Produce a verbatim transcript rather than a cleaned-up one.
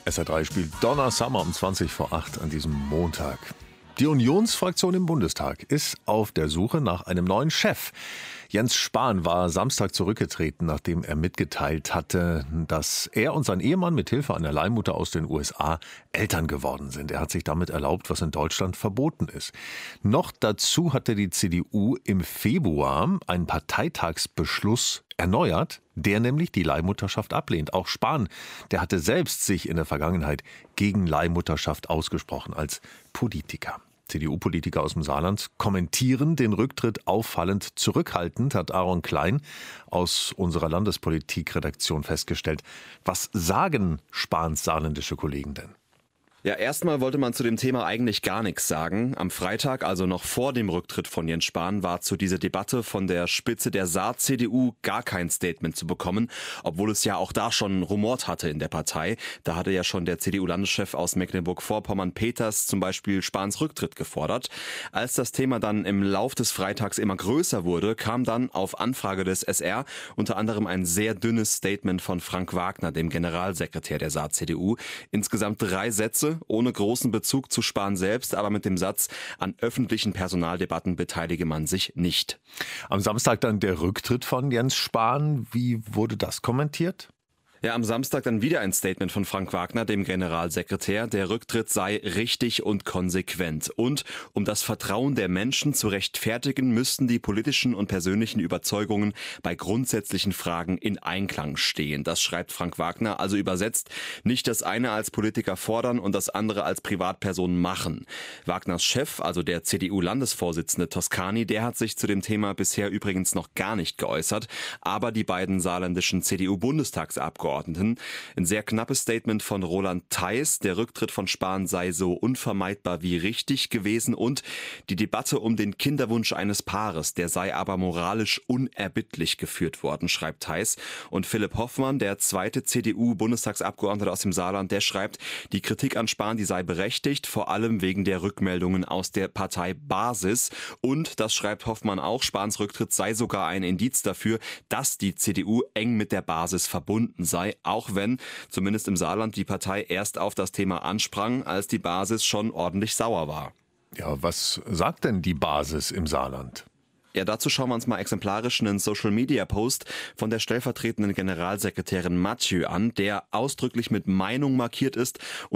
S R drei spielt Donna Summer um zwanzig vor acht an diesem Montag. Die Unionsfraktion im Bundestag ist auf der Suche nach einem neuen Chef. Jens Spahn war Samstag zurückgetreten, nachdem er mitgeteilt hatte, dass er und sein Ehemann mit Hilfe einer Leihmutter aus den U S A Eltern geworden sind. Er hat sich damit erlaubt, was in Deutschland verboten ist. Noch dazu hatte die C D U im Februar einen Parteitagsbeschluss erneuert, der nämlich die Leihmutterschaft ablehnt. Auch Spahn, der hatte selbst sich in der Vergangenheit gegen Leihmutterschaft ausgesprochen als Politiker. C D U-Politiker aus dem Saarland kommentieren den Rücktritt auffallend zurückhaltend, hat Aaron Klein aus unserer Landespolitik-Redaktion festgestellt. Was sagen Spahns saarländische Kollegen denn? Ja, erstmal wollte man zu dem Thema eigentlich gar nichts sagen. Am Freitag, also noch vor dem Rücktritt von Jens Spahn, war zu dieser Debatte von der Spitze der Saar-C D U gar kein Statement zu bekommen, obwohl es ja auch da schon rumort hatte in der Partei. Da hatte ja schon der C D U-Landeschef aus Mecklenburg-Vorpommern Peters zum Beispiel Spahns Rücktritt gefordert. Als das Thema dann im Lauf des Freitags immer größer wurde, kam dann auf Anfrage des S R unter anderem ein sehr dünnes Statement von Frank Wagner, dem Generalsekretär der Saar-C D U. Insgesamt drei Sätze, ohne großen Bezug zu Spahn selbst, aber mit dem Satz, an öffentlichen Personaldebatten beteilige man sich nicht. Am Samstag dann der Rücktritt von Jens Spahn. Wie wurde das kommentiert? Ja, am Samstag dann wieder ein Statement von Frank Wagner, dem Generalsekretär. Der Rücktritt sei richtig und konsequent. Und um das Vertrauen der Menschen zu rechtfertigen, müssten die politischen und persönlichen Überzeugungen bei grundsätzlichen Fragen in Einklang stehen. Das schreibt Frank Wagner, also übersetzt, nicht das eine als Politiker fordern und das andere als Privatperson machen. Wagners Chef, also der C D U-Landesvorsitzende Toscani, der hat sich zu dem Thema bisher übrigens noch gar nicht geäußert. Aber die beiden saarländischen C D U-Bundestagsabgeordneten ein sehr knappes Statement von Roland Theis. Der Rücktritt von Spahn sei so unvermeidbar wie richtig gewesen und die Debatte um den Kinderwunsch eines Paares, der sei aber moralisch unerbittlich geführt worden, schreibt Theis. Und Philipp Hoffmann, der zweite C D U-Bundestagsabgeordnete aus dem Saarland, der schreibt, die Kritik an Spahn, die sei berechtigt, vor allem wegen der Rückmeldungen aus der Parteibasis. Und, das schreibt Hoffmann auch, Spahns Rücktritt sei sogar ein Indiz dafür, dass die C D U eng mit der Basis verbunden sei. Auch wenn, zumindest im Saarland, die Partei erst auf das Thema ansprang, als die Basis schon ordentlich sauer war. Ja, was sagt denn die Basis im Saarland? Ja, dazu schauen wir uns mal exemplarisch einen Social-Media-Post von der stellvertretenden Generalsekretärin Mathieu an, der ausdrücklich mit Meinung markiert ist und